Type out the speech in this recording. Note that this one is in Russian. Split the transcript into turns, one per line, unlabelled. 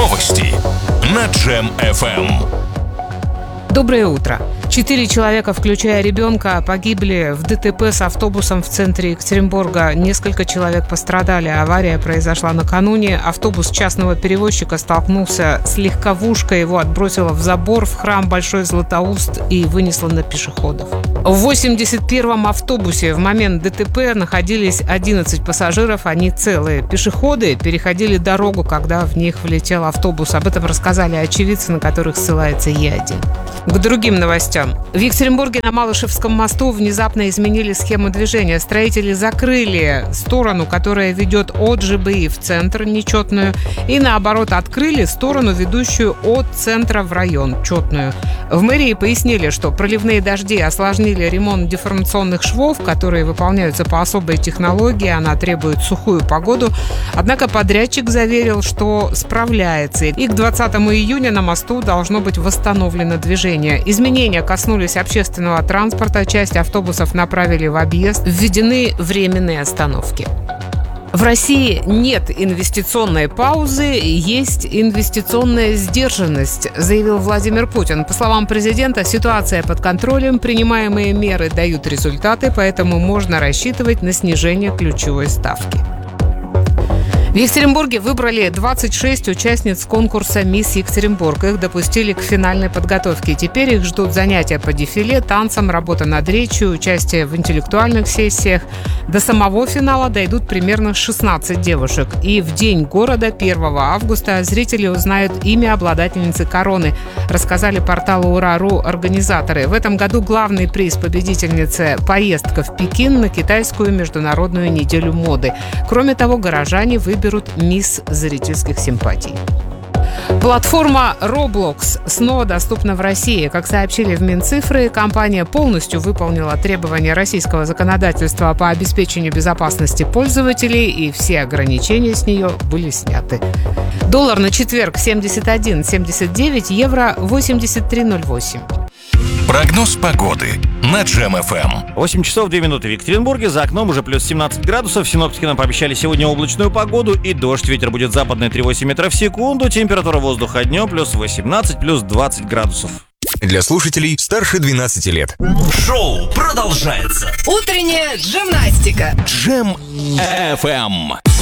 Новости на Джем FM.
Доброе утро. 4 человека, включая ребенка, погибли в ДТП с автобусом в центре Екатеринбурга. Несколько человек пострадали. Авария произошла накануне. Автобус частного перевозчика столкнулся с легковушкой. Его отбросило в забор в храм Большой Златоуст и вынесло на пешеходов. В 81-м автобусе в момент ДТП находились 11 пассажиров. Они целые. Пешеходы переходили дорогу, когда в них влетел автобус. Об этом рассказали очевидцы, на которых ссылается Е1. К другим новостям. В Екатеринбурге на Малышевском мосту внезапно изменили схему движения. Строители закрыли сторону, которая ведет от ЖБИ в центр, нечетную, и наоборот открыли сторону, ведущую от центра в район, четную. В мэрии пояснили, что проливные дожди осложнили ремонт деформационных швов, которые выполняются по особой технологии, она требует сухую погоду. Однако подрядчик заверил, что справляется, и к 20 июня на мосту должно быть восстановлено движение. Изменения коснулись общественного транспорта, часть автобусов направили в объезд, введены временные остановки. В России нет инвестиционной паузы, есть инвестиционная сдержанность, заявил Владимир Путин. По словам президента, ситуация под контролем, принимаемые меры дают результаты, поэтому можно рассчитывать на снижение ключевой ставки. В Екатеринбурге выбрали 26 участниц конкурса «Мисс Екатеринбург». Их допустили к финальной подготовке. Теперь их ждут занятия по дефиле, танцам, работа над речью, участие в интеллектуальных сессиях. До самого финала дойдут примерно 16 девушек. И в день города, 1 августа, зрители узнают имя обладательницы короны, рассказали порталу Ура.ру организаторы. В этом году главный приз победительницы – поездка в Пекин на китайскую международную неделю моды. Кроме того, горожане выберут мисс зрительских симпатий. Платформа Roblox снова доступна в России. Как сообщили в Минцифры, компания полностью выполнила требования российского законодательства по обеспечению безопасности пользователей, и все ограничения с нее были сняты. Доллар на четверг 71.79, евро 83.08.
Прогноз погоды на Джем FM.
8 часов 2 минуты в Екатеринбурге. За окном уже плюс 17 градусов. Синоптики нам пообещали сегодня облачную погоду и дождь. Ветер будет западный 3,8 метров в секунду. Температура воздуха днем плюс 18, плюс 20 градусов.
Для слушателей старше 12 лет.
Шоу продолжается.
Утренняя джимнастика.
Джем FM.